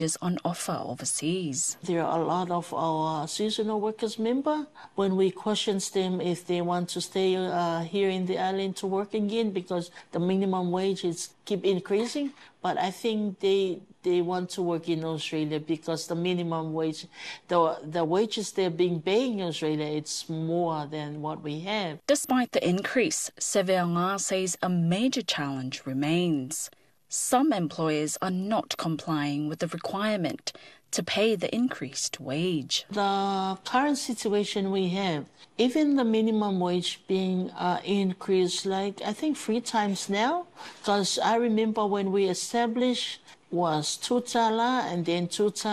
is on offer overseas. There are a lot of our seasonal workers member. When we question them if they want to stay here in the island to work again because the minimum wage is keep increasing, but I think they want to work in Australia because the minimum wage, the wages they're being paid in Australia, it's more than what we have. Despite the increase, Seveanga says a major challenge remains. Some employers are not complying with the requirement to pay the increased wage. The current situation we have, even the minimum wage being increased, like I think 3 times now, because I remember when we established was $2 and then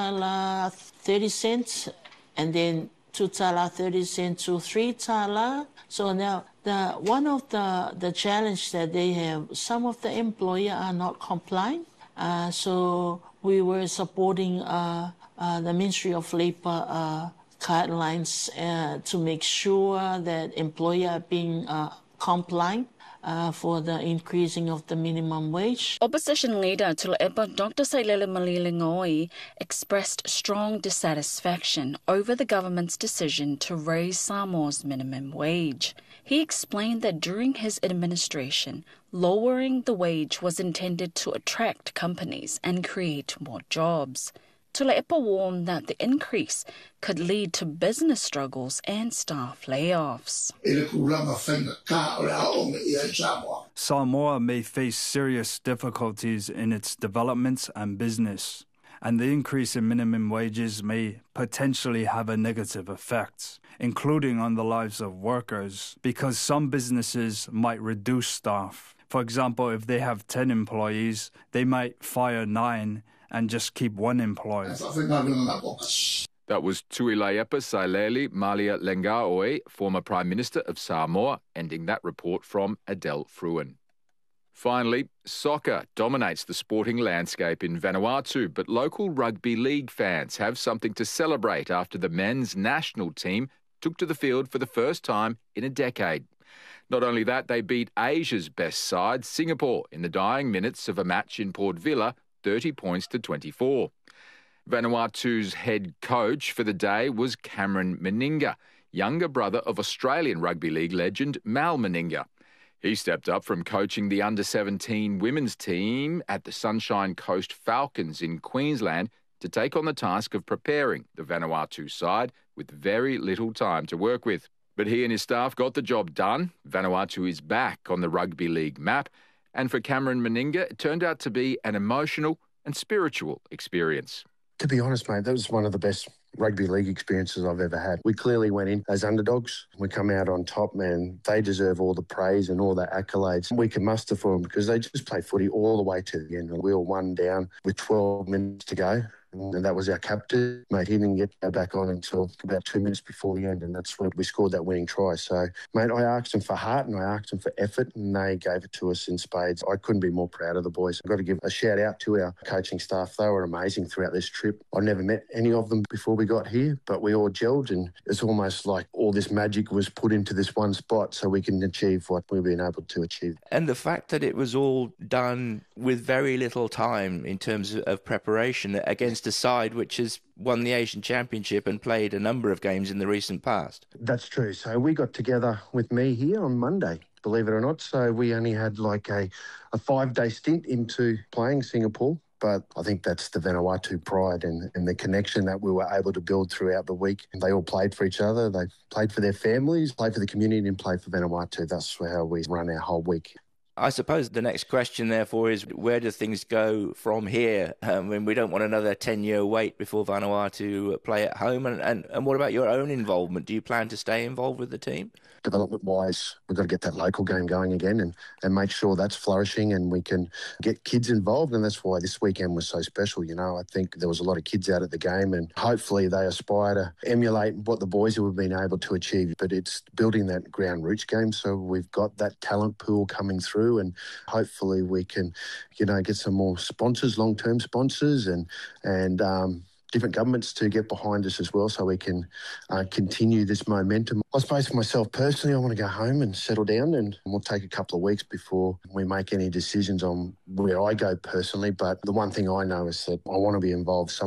$2.30 and then $2.30 to $3. So now one of the challenge that they have, some of the employer are not complying. So we were supporting the Ministry of Labour guidelines to make sure that employer are being compliant for the increasing of the minimum wage. Opposition leader Tulepa Dr. Sailele Malilingoi expressed strong dissatisfaction over the government's decision to raise Samoa's minimum wage. He explained that during his administration, lowering the wage was intended to attract companies and create more jobs. Tulepa warned that the increase could lead to business struggles and staff layoffs. Samoa may face serious difficulties in its development and business, and the increase in minimum wages may potentially have a negative effect, including on the lives of workers, because some businesses might reduce staff. For example, if they have 10 employees, they might fire 9 and just keep 1 employee. That was Tuilaepa Sailele Malia Lengaoi, former Prime Minister of Samoa, ending that report from Adele Fruin. Finally, soccer dominates the sporting landscape in Vanuatu, but local rugby league fans have something to celebrate after the men's national team took to the field for the first time in a decade. Not only that, they beat Asia's best side, Singapore, in the dying minutes of a match in Port Vila, 30 points to 24. Vanuatu's head coach for the day was Cameron Meninga, younger brother of Australian rugby league legend Mal Meninga. He stepped up from coaching the under-17 women's team at the Sunshine Coast Falcons in Queensland to take on the task of preparing the Vanuatu side with very little time to work with. But he and his staff got the job done. Vanuatu is back on the rugby league map. And for Cameron Meninga, it turned out to be an emotional and spiritual experience. To be honest, mate, that was one of the best rugby league experiences I've ever had. We clearly went in as underdogs. We come out on top, man. They deserve all the praise and all the accolades we can muster for them because they just played footy all the way to the end. We were 1 down with 12 minutes to go. And that was our captain. Mate, he didn't get back on until about 2 minutes before the end, and that's when we scored that winning try. So, mate, I asked them for heart and I asked them for effort, and they gave it to us in spades. I couldn't be more proud of the boys. I've got to give a shout out to our coaching staff. They were amazing throughout this trip. I never met any of them before we got here, but we all gelled, and it's almost like all this magic was put into this one spot so we can achieve what we've been able to achieve. And the fact that it was all done with very little time in terms of preparation against a side which has won the Asian Championship and played a number of games in the recent past. That's true. So we got together with me here on Monday, believe it or not. So we only had like a 5-day stint into playing Singapore. But I think that's the Vanuatu pride and the connection that we were able to build throughout the week. And they all played for each other. They played for their families, played for the community and played for Vanuatu. That's how we run our whole week. I suppose the next question, therefore, is where do things go from here? When we don't want another 10-year wait before Vanuatu play at home. And what about your own involvement? Do you plan to stay involved with the team? Development-wise, we've got to get that local game going again and make sure that's flourishing and we can get kids involved. And that's why this weekend was so special. You know, I think there was a lot of kids out at the game and hopefully they aspire to emulate what the boys have been able to achieve. But it's building that ground roots game. So we've got that talent pool coming through and hopefully we can, you know, get some more sponsors, long-term sponsors and different governments to get behind us as well so we can continue this momentum. I suppose for myself personally, I want to go home and settle down, and we'll take a couple of weeks before we make any decisions on where I go personally. But the one thing I know is that I want to be involved